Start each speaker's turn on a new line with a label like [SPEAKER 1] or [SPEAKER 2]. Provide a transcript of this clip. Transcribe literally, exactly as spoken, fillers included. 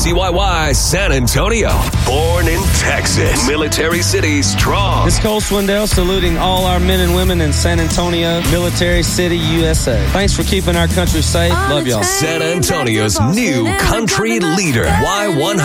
[SPEAKER 1] C Y Y San Antonio. Born in Texas. Military City strong.
[SPEAKER 2] This is Cole Swindell saluting all our men and women in San Antonio, Military City, U S A. Thanks for keeping our country safe. Love y'all.
[SPEAKER 1] San Antonio's new country leader. Y one hundred.